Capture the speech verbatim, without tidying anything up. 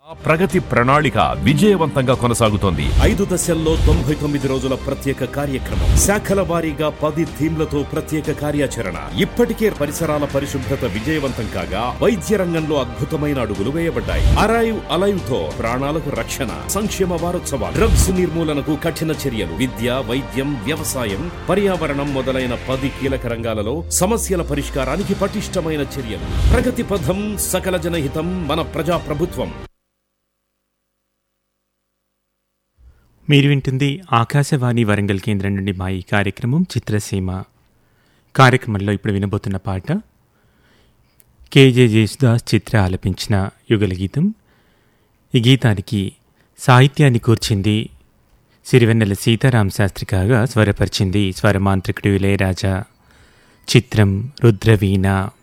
ప్రగతి ప్రణాళిక విజయవంతంగా కొనసాగుతోంది. ఐదు దశల్లో తొంభై తొమ్మిది రోజుల ప్రత్యేక కార్యక్రమం, శాఖల వారీగా పది థీమ్లతో ప్రత్యేక కార్యాచరణ. ఇప్పటికే పరిసరాల పరిశుభ్రత విజయవంతం కాగా వైద్య రంగంలో అద్భుతమైన అడుగులు వేయబడ్డాయి. అరైవ్ అలైవ్ తో ప్రాణాలకు రక్షణ. సంక్షేమ వారోత్సవాలు, డ్రగ్స్ నిర్మూలనకు కఠిన చర్యలు, విద్య, వైద్యం, వ్యవసాయం, పర్యావరణం మొదలైన పది కీలక రంగాలలో సమస్యల పరిష్కారానికి పటిష్టమైన చర్యలు. ప్రగతి పథం, సకల జనహితం, మన ప్రజా ప్రభుత్వం. మీరు వింటుంది ఆకాశవాణి వరంగల్ కేంద్రం నుండి మా ఈ కార్యక్రమం చిత్రసీమ. కార్యక్రమంలో ఇప్పుడు వినబోతున్న పాట కేజే జేసుదాస్ చిత్ర ఆలపించిన యుగల గీతం. ఈ గీతానికి సాహిత్యాన్ని కూర్చింది సిరివెన్నెల సీతారామ శాస్త్రి కాగా స్వరపరిచింది స్వరమాంత్రికుడు ఇళయరాజా. చిత్రం రుద్రవీణ.